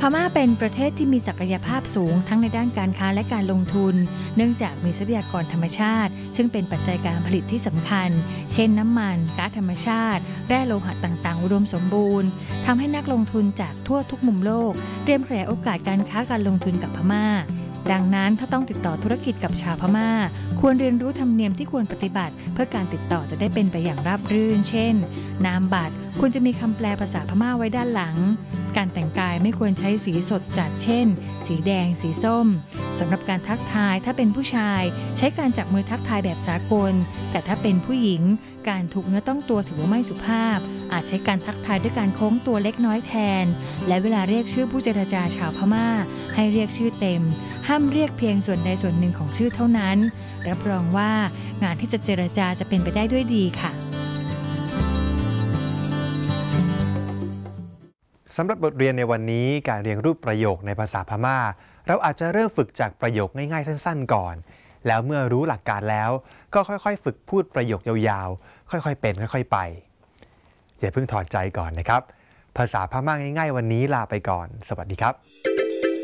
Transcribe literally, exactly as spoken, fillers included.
ม่าเป็นประเทศที่มีศักยภาพสูงทั้งในด้านการค้าและการลงทุนเนื่องจากมีทรัพยากรธรรมชาติซึ่งเป็นปัจจัยการผลิตที่สำคัญเช่นน้ำมันก๊าซธรรมชาติแร่โลหะต่างๆอุดมสมบูรณ์ทำให้นักลงทุนจากทั่วทุกมุมโลกเตรียมขยายโอกาสการค้าการลงทุนกับพม่าดังนั้นถ้าต้องติดต่อธุรกิจกับชาวพม่าควรเรียนรู้ธรรมเนียมที่ควรปฏิบัติเพื่อการติดต่อจะได้เป็นไปอย่างราบรื่นเช่นนามบัตรควรจะมีคำแปลภาษาพม่าไว้ด้านหลังการแต่งกายไม่ควรใช้สีสดจัดเช่นสีแดงสีส้มสำหรับการทักทายถ้าเป็นผู้ชายใช้การจับมือทักทายแบบสากลแต่ถ้าเป็นผู้หญิงการถูกเนื้อต้องตัวถือว่าไม่สุภาพอาจใช้การทักทายด้วยการโค้งตัวเล็กน้อยแทนและเวลาเรียกชื่อผู้เจรจาชาวพม่าให้เรียกชื่อเต็มห้ามเรียกเพียงส่วนใดส่วนหนึ่งของชื่อเท่านั้นรับรองว่างานที่จะเจรจาจะเป็นไปได้ด้วยดีค่ะสำหรับบทเรียนในวันนี้การเรียนรูปประโยคในภาษาพม่าเราอาจจะเริ่มฝึกจากประโยคง่ายๆสั้นๆก่อนแล้วเมื่อรู้หลักการแล้วก็ค่อยๆฝึกพูดประโยคยาวๆค่อยๆเป็นค่อยๆไปอย่าเพิ่งถอดใจก่อนนะครับภาษาพม่าง่ายๆวันนี้ลาไปก่อนสวัสดีครับ